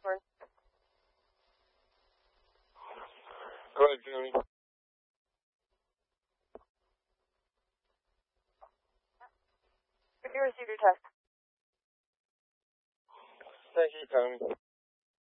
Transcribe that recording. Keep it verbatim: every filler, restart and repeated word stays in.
Go ahead, Tony. You received your test. Thank you, Tony.